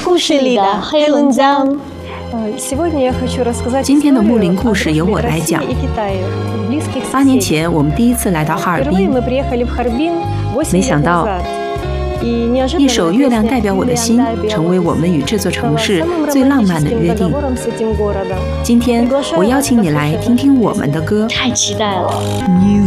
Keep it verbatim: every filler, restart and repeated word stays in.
故事里的黑龙江。 今天的木林故事由我来讲。八年前，我们第一次来到哈尔滨，没想到一首《月亮代表我的心》成为我们与这座城市最浪漫的约定。今天我邀请你来听听我们的歌。 太期待了。